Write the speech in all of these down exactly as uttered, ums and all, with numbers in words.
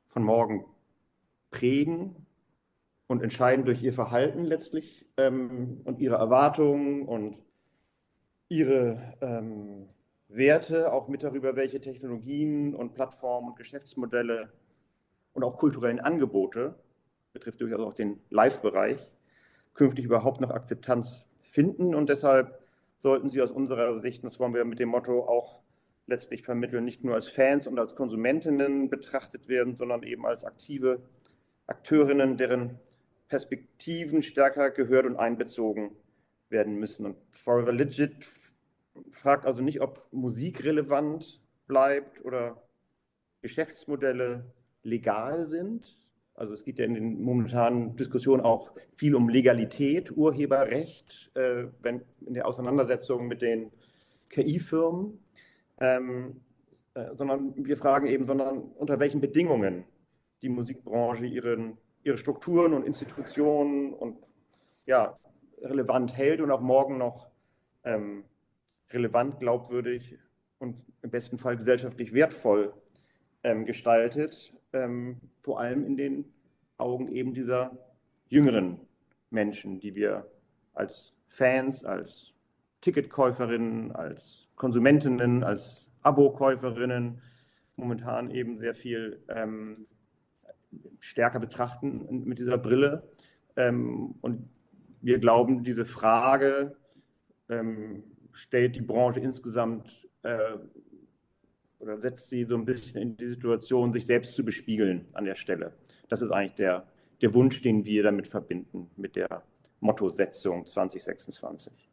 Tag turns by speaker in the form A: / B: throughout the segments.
A: von morgen prägen und entscheiden durch ihr Verhalten letztlich ähm, und ihre Erwartungen und ihre ähm, Werte, auch mit darüber, welche Technologien und Plattformen und Geschäftsmodelle und auch kulturellen Angebote, betrifft durchaus auch den Live-Bereich, künftig überhaupt noch Akzeptanz finden. Und deshalb sollten sie aus unserer Sicht, das wollen wir mit dem Motto auch letztlich vermitteln, nicht nur als Fans und als Konsumentinnen betrachtet werden, sondern eben als aktive Akteurinnen, deren Perspektiven stärker gehört und einbezogen werden müssen. Und Forever Legit fragt also nicht, ob Musik relevant bleibt oder Geschäftsmodelle legal sind. Also es geht ja in den momentanen Diskussionen auch viel um Legalität, Urheberrecht, äh, wenn in der Auseinandersetzung mit den K I-Firmen, ähm, äh, sondern wir fragen eben, sondern unter welchen Bedingungen die Musikbranche ihren, ihre Strukturen und Institutionen und ja, relevant hält und auch morgen noch ähm, relevant, glaubwürdig und im besten Fall gesellschaftlich wertvoll ähm, gestaltet, ähm, vor allem in den Augen eben dieser jüngeren Menschen, die wir als Fans, als Ticketkäuferinnen, als Konsumentinnen, als Abokäuferinnen momentan eben sehr viel ähm, stärker betrachten mit dieser Brille. Ähm, und wir glauben, diese Frage ähm, stellt die Branche insgesamt äh, oder setzt sie so ein bisschen in die Situation, sich selbst zu bespiegeln an der Stelle. Das ist eigentlich der, der Wunsch, den wir damit verbinden, mit der Mottosetzung zwanzig sechsundzwanzig.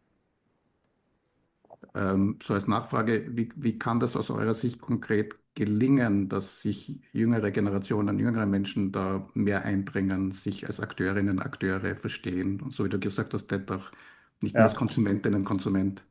B: Ähm, so als Nachfrage, wie, wie kann das aus eurer Sicht konkret gelingen, dass sich jüngere Generationen, jüngere Menschen da mehr einbringen, sich als Akteurinnen, Akteure verstehen und so wie du gesagt hast, das auch nicht nur als
A: Ja.
B: Konsumentinnen, Konsument?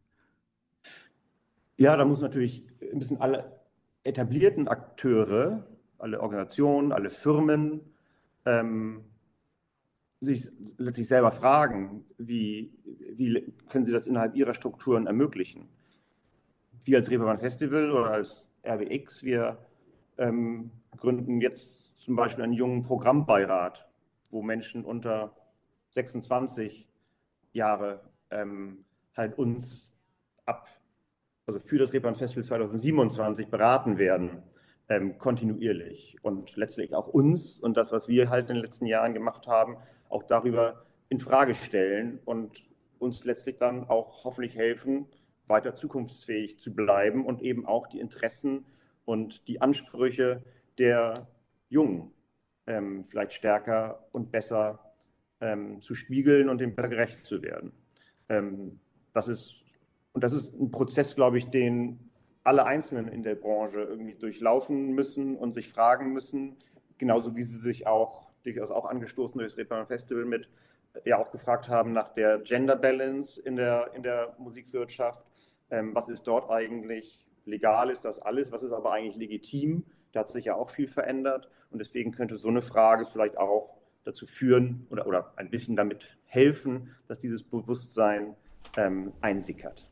A: Ja, da muss natürlich ein bisschen alle etablierten Akteure, alle Organisationen, alle Firmen ähm, sich letztlich selber fragen, wie, wie können sie das innerhalb ihrer Strukturen ermöglichen. Wir als Reeperbahn Festival oder als R W X, wir ähm, gründen jetzt zum Beispiel einen jungen Programmbeirat, wo Menschen unter sechsundzwanzig Jahre ähm, halt uns ab, also für das Reeperbahn Festival zweitausendsiebenundzwanzig beraten werden, ähm, kontinuierlich und letztlich auch uns und das, was wir halt in den letzten Jahren gemacht haben, auch darüber in Frage stellen und uns letztlich dann auch hoffentlich helfen, weiter zukunftsfähig zu bleiben und eben auch die Interessen und die Ansprüche der Jungen ähm, vielleicht stärker und besser ähm, zu spiegeln und dem besser gerecht zu werden. Ähm, das ist, und das ist ein Prozess, glaube ich, den alle Einzelnen in der Branche irgendwie durchlaufen müssen und sich fragen müssen, genauso wie sie sich auch, durchaus auch angestoßen durch das Reeperbahn Festival mit, ja auch gefragt haben nach der Gender Balance in der, in der Musikwirtschaft. Ähm, was ist dort eigentlich legal? Ist das alles? Was ist aber eigentlich legitim? Da hat sich ja auch viel verändert. Und deswegen könnte so eine Frage vielleicht auch dazu führen oder, oder ein bisschen damit helfen, dass dieses Bewusstsein ähm, einsickert.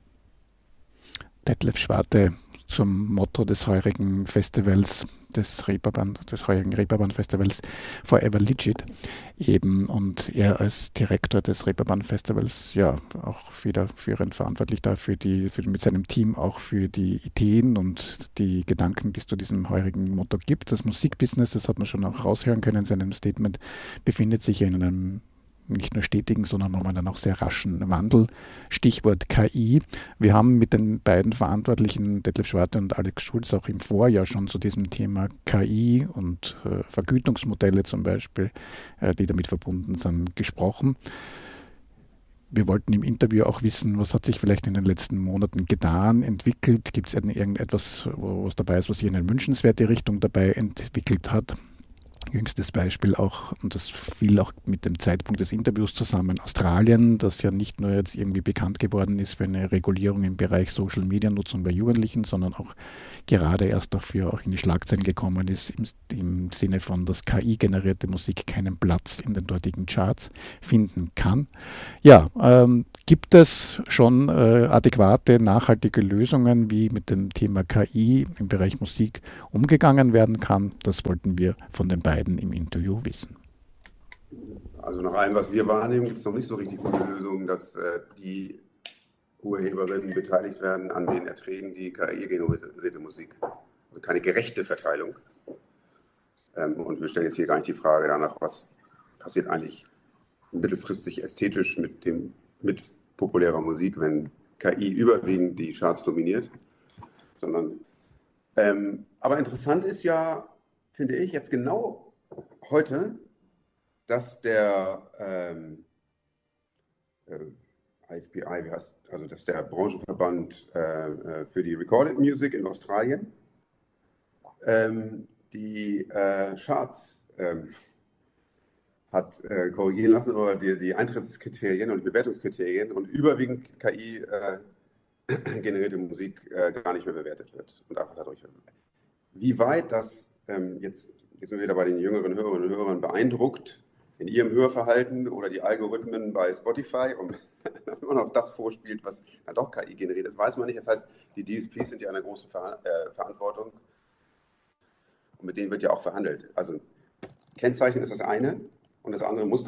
B: Detlef Schwarte zum Motto des heurigen Festivals, des Reeperbahn, des heurigen Reeperbahn-Festivals Forever Legit eben und er als Direktor des Reeperbahn-Festivals ja auch federführend verantwortlich dafür, die, für, mit seinem Team auch für die Ideen und die Gedanken, die es zu diesem heurigen Motto gibt. Das Musikbusiness, das hat man schon auch raushören können in seinem Statement, befindet sich in einem nicht nur stetigen, sondern momentan auch sehr raschen Wandel. Stichwort K I. Wir haben mit den beiden Verantwortlichen, Detlef Schwarte und Alex Schulz, auch im Vorjahr schon zu diesem Thema K I und äh, Vergütungsmodelle zum Beispiel, äh, die damit verbunden sind, gesprochen. Wir wollten im Interview auch wissen, was hat sich vielleicht in den letzten Monaten getan, entwickelt? Gibt es irgendetwas, was dabei ist, was sich in eine wünschenswerte Richtung dabei entwickelt hat? Jüngstes Beispiel auch, und das fiel auch mit dem Zeitpunkt des Interviews zusammen, Australien, das ja nicht nur jetzt irgendwie bekannt geworden ist für eine Regulierung im Bereich Social-Media-Nutzung bei Jugendlichen, sondern auch gerade erst dafür auch in die Schlagzeilen gekommen ist, im, im Sinne von, dass K I-generierte Musik keinen Platz in den dortigen Charts finden kann. Ja, ähm, Gibt es schon äh, adäquate, nachhaltige Lösungen, wie mit dem Thema K I im Bereich Musik umgegangen werden kann? Das wollten wir von den beiden im Interview wissen.
C: Also nach allem, was wir wahrnehmen, gibt es noch nicht so richtig gute Lösungen, dass äh, die Urheberinnen beteiligt werden an den Erträgen, die K I-generierte Musik. Also keine gerechte Verteilung. Ähm, und wir stellen jetzt hier gar nicht die Frage danach, was passiert eigentlich mittelfristig ästhetisch mit, dem, mit populärer Musik, wenn K I überwiegend die Charts dominiert. Sondern, ähm, aber interessant ist ja, finde ich, jetzt genau heute, dass der ähm, äh, I F P I, wie heißt, also dass der Branchenverband äh, für die Recorded Music in Australien ähm, die äh, Charts ähm, hat äh, korrigieren lassen oder die, die Eintrittskriterien und Bewertungskriterien und überwiegend K I äh, generierte Musik äh, gar nicht mehr bewertet wird und einfach dadurch. Wie weit das ähm, jetzt, jetzt sind wir wieder bei den jüngeren Hörerinnen und Hörern beeindruckt in ihrem Hörverhalten oder die Algorithmen bei Spotify und immer noch das vorspielt, was dann doch K I generiert ist, weiß man nicht. Das heißt, die D S Ps sind ja in einer großen Ver äh, Verantwortung und mit denen wird ja auch verhandelt. Also Kennzeichen ist das eine und das andere muss